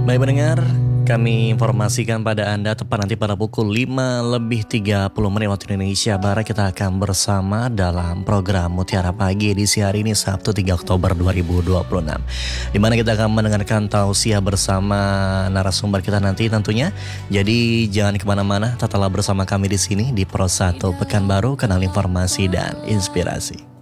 Baik pendengar, kami informasikan pada Anda tepat nanti pada pukul 5:30 waktu Indonesia Barat kita akan bersama dalam program Mutiara Pagi edisi hari ini Sabtu 3 Oktober 2026, di mana kita akan mendengarkan tausiah bersama narasumber kita nanti tentunya. Jadi jangan kemana-mana, tetaplah bersama kami di sini di Pro 1 Pekanbaru, kanal informasi dan inspirasi.